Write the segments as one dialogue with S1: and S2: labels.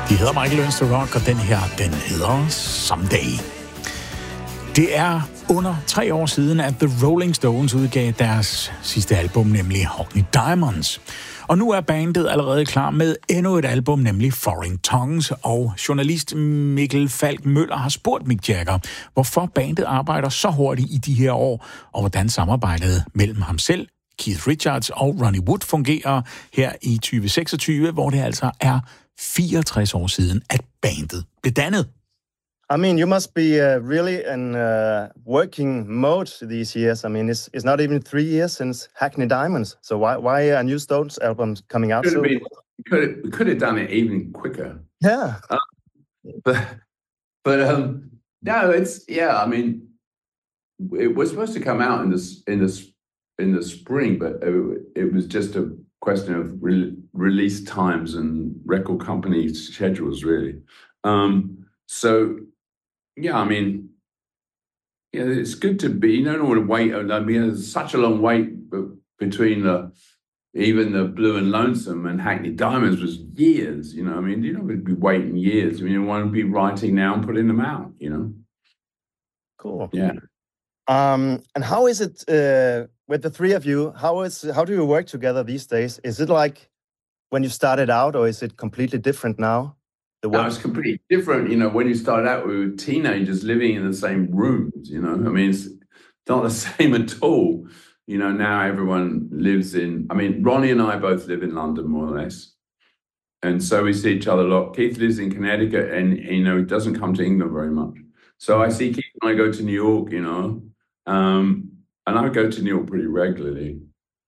S1: De hedder Michael Learns to Rock, og den her, den hedder Someday. Det er under 3 år siden, at The Rolling Stones udgav deres sidste album, nemlig Hockney Diamonds. Og nu er bandet allerede klar med endnu et album, nemlig Foreign Tongues, og journalist Mikkel Falk Møller har spurgt Mick Jagger, hvorfor bandet arbejder så hurtigt i de her år, og hvordan samarbejdet mellem ham selv, Keith Richards og Ronnie Wood fungerer her i 2026, hvor det altså er 64 år siden, at bandet blev dannet.
S2: I mean, you must be really in working mode these years. I mean, it's not even 3 years since Hackney Diamonds. So why are new Stones albums coming out so?
S3: We could have done it even quicker.
S2: Yeah.
S3: But no, I mean, it was supposed to come out in the spring, but it was just a question of release times and record company schedules, really. So. Yeah, I mean, it's good to be. You don't want to wait. I mean, there's such a long wait between even the Blue and Lonesome and Hackney Diamonds was years. You know, I mean, you don't want to be waiting years. I mean, you want to be writing now and putting them out. You know.
S2: Cool.
S3: Yeah.
S2: And how is it with the three of you? How do you work together these days? Is it like when you started out, or is it completely different now?
S3: No, it's completely different. You know, when you started out, we were teenagers living in the same rooms, you know. I mean, it's not the same at all. You know, now everyone lives in... I mean, Ronnie and I both live in London, more or less. And so we see each other a lot. Keith lives in Connecticut and, you know, he doesn't come to England very much. So I see Keith when I go to New York, you know. And I go to New York pretty regularly.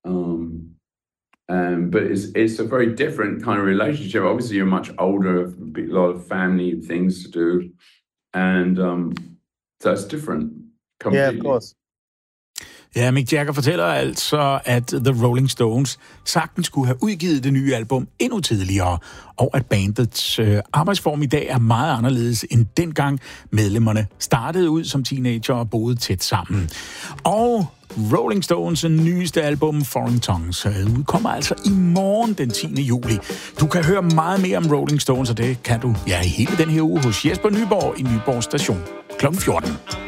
S3: But it's a very different kind of relationship. Obviously, you're much older, a lot of family things to do, and so it's different. Completely.
S2: Yeah, of course.
S1: Ja, Mick Jagger fortæller altså, at The Rolling Stones sagtens skulle have udgivet det nye album endnu tidligere, og at bandets arbejdsform i dag er meget anderledes end dengang medlemmerne startede ud som teenager og boede tæt sammen. Og Rolling Stones' nyeste album, Foreign Tongues, udkommer altså i morgen den 10. juli. Du kan høre meget mere om Rolling Stones, og det kan du hele den her uge hos Jesper Nyborg i Nyborg Station kl. 14.